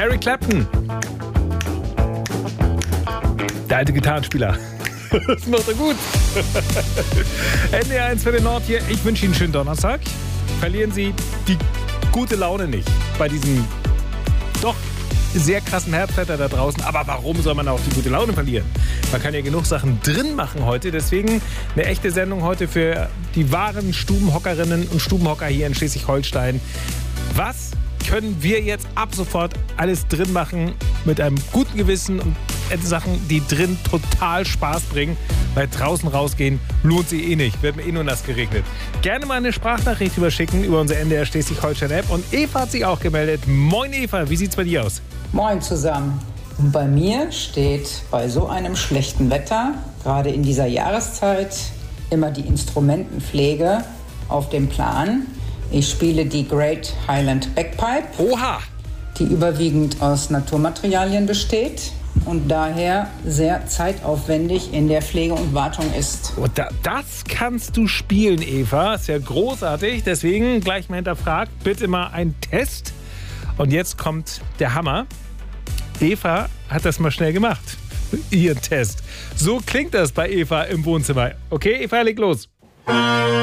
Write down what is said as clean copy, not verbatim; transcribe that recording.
Eric Clapton. Der alte Gitarrenspieler. Das macht er gut. NDR1 für den Nord hier. Ich wünsche Ihnen einen schönen Donnerstag. Verlieren Sie die gute Laune nicht bei diesem doch sehr krassen Herbstwetter da draußen. Aber warum soll man auch die gute Laune verlieren? Man kann ja genug Sachen drin machen heute. Deswegen eine echte Sendung heute für die wahren Stubenhockerinnen und Stubenhocker hier in Schleswig-Holstein. Was können wir jetzt ab sofort alles drin machen mit einem guten Gewissen und Sachen, die drin total Spaß bringen, weil draußen rausgehen lohnt sich eh nicht, wird mir eh nur nass geregnet. Gerne mal eine Sprachnachricht überschicken über unsere NDR Schleswig-Holstein-App und Eva hat sich auch gemeldet. Moin Eva, wie sieht's bei dir aus? Moin zusammen. Und bei mir steht bei so einem schlechten Wetter, gerade in dieser Jahreszeit, immer die Instrumentenpflege auf dem Plan. Ich spiele die Great Highland Bagpipe, Oha! Die überwiegend aus Naturmaterialien besteht und daher sehr zeitaufwendig in der Pflege und Wartung ist. Und das kannst du spielen, Eva. Ist ja großartig. Deswegen gleich mal hinterfragt. Bitte mal einen Test. Und jetzt kommt der Hammer. Eva hat das mal schnell gemacht. Ihren Test. So klingt das bei Eva im Wohnzimmer. Okay, Eva, leg los.